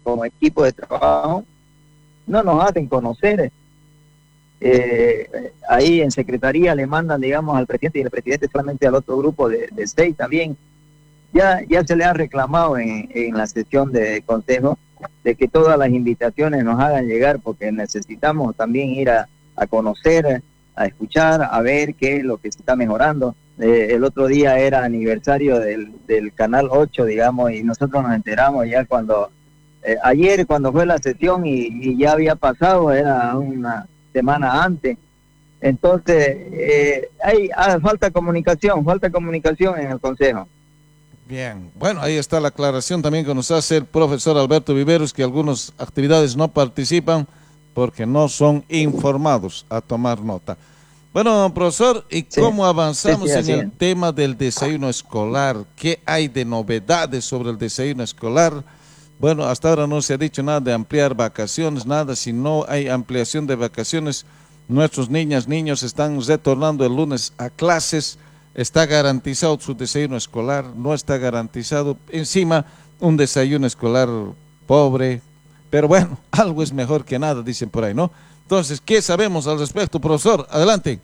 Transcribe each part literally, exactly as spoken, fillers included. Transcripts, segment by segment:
como equipo de trabajo, no nos hacen conocer. Eh, ahí en secretaría le mandan, digamos, al presidente, y el presidente solamente al otro grupo de, de seis también. Ya, ya se le ha reclamado en, en la sesión de consejo de que todas las invitaciones nos hagan llegar, porque necesitamos también ir a, a conocer, a escuchar, a ver qué es lo que se está mejorando. Eh, el otro día era aniversario del, del Canal ocho, digamos, y nosotros nos enteramos ya cuando, eh, ayer cuando fue la sesión y, y ya había pasado, era una semana antes. Entonces, eh, hay ah, falta comunicación, falta comunicación en el consejo. Bien, bueno, ahí está la aclaración también que nos hace el profesor Alberto Viveros, que algunas actividades no participan porque no son informados. A tomar nota. Bueno, profesor, ¿y Sí, cómo sí, avanzamos sí, en así el es. tema del desayuno escolar? ¿Qué hay de novedades sobre el desayuno escolar? Bueno, hasta ahora no se ha dicho nada de ampliar vacaciones, nada. Si no hay ampliación de vacaciones, nuestros niñas, niños están retornando el lunes a clases. ¿Está garantizado su desayuno escolar? ¿No está garantizado? Encima, un desayuno escolar pobre. Pero bueno, algo es mejor que nada, dicen por ahí, ¿no? Entonces, ¿qué sabemos al respecto, profesor? Adelante.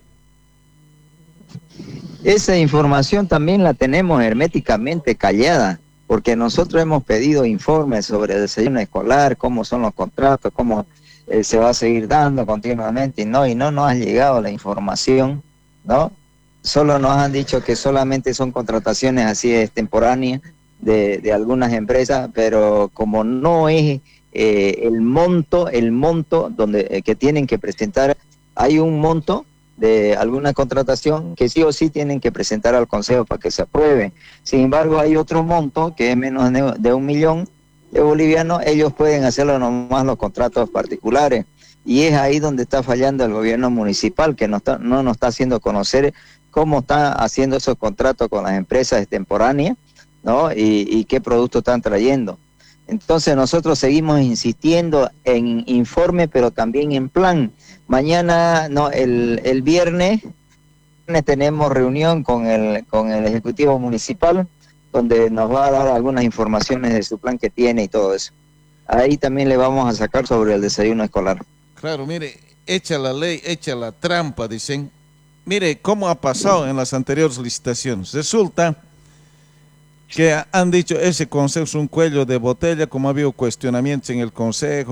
Esa información también la tenemos herméticamente callada, porque nosotros hemos pedido informes sobre el desayuno escolar, cómo son los contratos, cómo eh, se va a seguir dando continuamente, y no, y no nos ha llegado la información, ¿no? Solo nos han dicho que solamente son contrataciones así extemporáneas de, de algunas empresas, pero como no es eh, el monto, el monto donde eh, que tienen que presentar, hay un monto de alguna contratación que sí o sí tienen que presentar al Consejo para que se apruebe. Sin embargo, hay otro monto que es menos de un millón de bolivianos, ellos pueden hacerlo nomás los contratos particulares. Y es ahí donde está fallando el gobierno municipal, que no, está, no nos está haciendo conocer cómo está haciendo esos contratos con las empresas extemporáneas, ¿no? Y, y qué productos están trayendo. Entonces nosotros seguimos insistiendo en informe, pero también en plan. Mañana, no, el, el viernes, tenemos reunión con el, con el Ejecutivo Municipal, donde nos va a dar algunas informaciones de su plan que tiene y todo eso. Ahí también le vamos a sacar sobre el desayuno escolar. Claro, mire, echa la ley, echa la trampa, dicen. Mire cómo ha pasado en las anteriores licitaciones. Resulta que han dicho ese consejo es un cuello de botella, como ha habido cuestionamientos en el consejo.